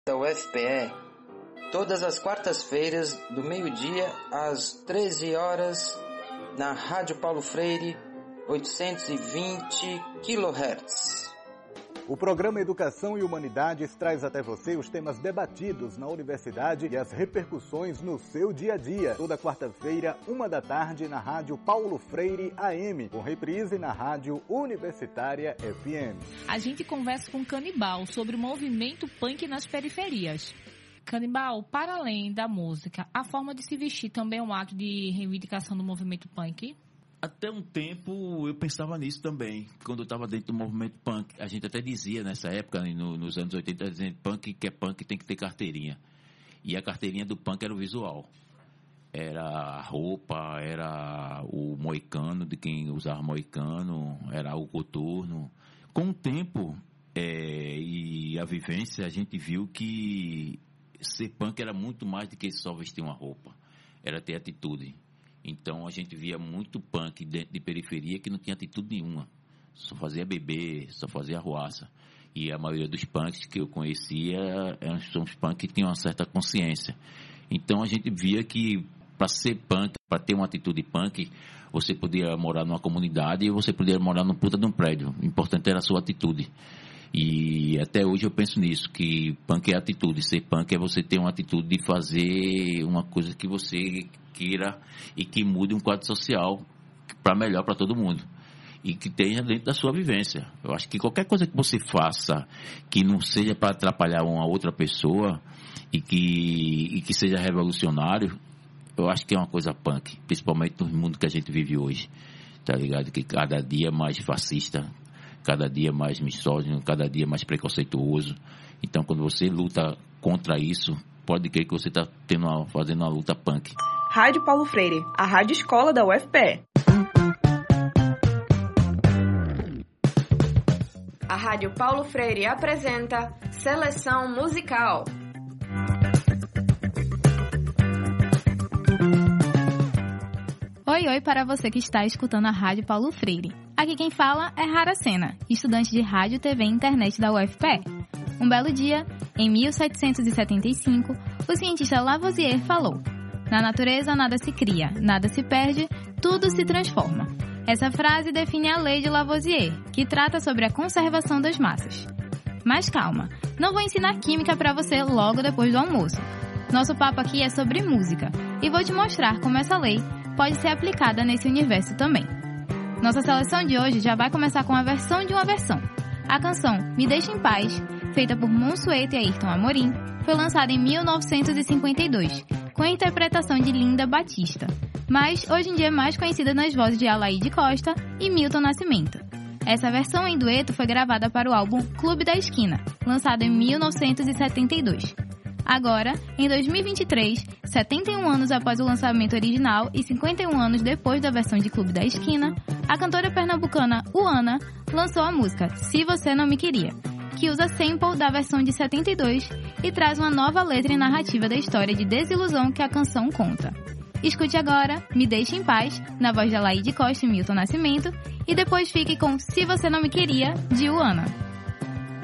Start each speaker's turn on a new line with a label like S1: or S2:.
S1: da UFPE, todas as quartas-feiras, do meio-dia às 13 horas, na Rádio Paulo Freire, 820 kHz.
S2: O programa Educação e Humanidades traz até você os temas debatidos na universidade e as repercussões no seu dia a dia. Toda quarta-feira, 13h, na Rádio Paulo Freire AM, com reprise na Rádio Universitária FM.
S3: A gente conversa com Canibal sobre o movimento punk nas periferias. Canibal, para além da música, a forma de se vestir também é um ato de reivindicação do movimento punk?
S4: Até um tempo eu pensava nisso também, quando eu estava dentro do movimento punk. A gente até dizia nessa época, nos anos 80, dizendo punk que é punk tem que ter carteirinha. E a carteirinha do punk era o visual. Era a roupa, era o moicano, de quem usava moicano, era o coturno. Com o tempo e a vivência, a gente viu que ser punk era muito mais do que só vestir uma roupa. Era ter atitude. Então, a gente via muito punk dentro de periferia que não tinha atitude nenhuma. Só fazia beber, só fazia arruaça. E a maioria dos punks que eu conhecia são os punks que tinham uma certa consciência. Então, a gente via que para ser punk, para ter uma atitude punk, você podia morar numa comunidade e você podia morar num puta de um prédio. O importante era a sua atitude. E até hoje eu penso nisso, que punk é atitude. Ser punk é você ter uma atitude de fazer uma coisa que você queira e que mude um quadro social para melhor para todo mundo. E que tenha dentro da sua vivência. Eu acho que qualquer coisa que você faça que não seja para atrapalhar uma outra pessoa e que seja revolucionário, eu acho que é uma coisa punk. Principalmente no mundo que a gente vive hoje. Tá ligado? Que cada dia mais fascista, cada dia mais misógino, cada dia mais preconceituoso. Então, quando você luta contra isso, pode crer que você está fazendo uma luta punk.
S5: Rádio Paulo Freire, a rádio escola da UFPE. A Rádio Paulo Freire apresenta Seleção Musical.
S6: Oi para você que está escutando a Rádio Paulo Freire. Aqui quem fala é Rara Sena, estudante de rádio, TV e internet da UFPE. Um belo dia, em 1775, o cientista Lavoisier falou: "Na natureza nada se cria, nada se perde, tudo se transforma." Essa frase define a lei de Lavoisier, que trata sobre a conservação das massas. Mas calma, não vou ensinar química para você logo depois do almoço. Nosso papo aqui é sobre música, e vou te mostrar como essa lei pode ser aplicada nesse universo também. Nossa seleção de hoje já vai começar com a versão de uma versão. A canção Me Deixa em Paz, feita por Monsueto e Ayrton Amorim, foi lançada em 1952, com a interpretação de Linda Batista, mas hoje em dia é mais conhecida nas vozes de Alaide Costa e Milton Nascimento. Essa versão em dueto foi gravada para o álbum Clube da Esquina, lançado em 1972. Agora, em 2023, 71 anos após o lançamento original e 51 anos depois da versão de Clube da Esquina, a cantora pernambucana Uana lançou a música Se Você Não Me Queria, que usa sample da versão de 72 e traz uma nova letra e narrativa da história de desilusão que a canção conta. Escute agora Me Deixe em Paz, na voz de Alaide Costa e Milton Nascimento, e depois fique com Se Você Não Me Queria, de Uana.